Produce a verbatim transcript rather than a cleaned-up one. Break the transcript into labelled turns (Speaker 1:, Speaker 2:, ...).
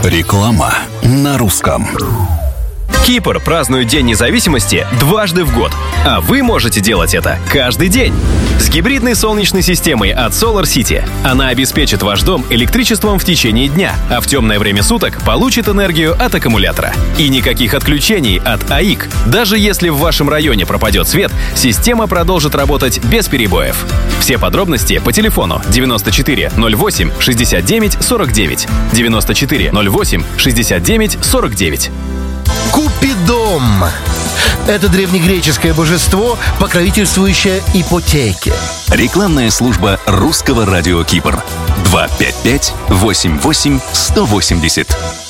Speaker 1: Реклама на русском.
Speaker 2: Кипр празднует День независимости дважды в год, а вы можете делать это каждый день. С гибридной солнечной системой от Solar City. Она обеспечит ваш дом электричеством в течение дня, а в темное время суток получит энергию от аккумулятора. И никаких отключений от АИК. Даже если в вашем районе пропадет свет, система продолжит работать без перебоев. Все подробности по телефону девяносто четыре ноль восемь шестьдесят девять сорок девять, девяносто четыре ноль восемь шестьдесят девять сорок девять.
Speaker 3: Купидом. Это древнегреческое божество, покровительствующее ипотеке.
Speaker 1: Рекламная служба русского радио Кипр. два пять пять восемь восемь сто восемьдесят.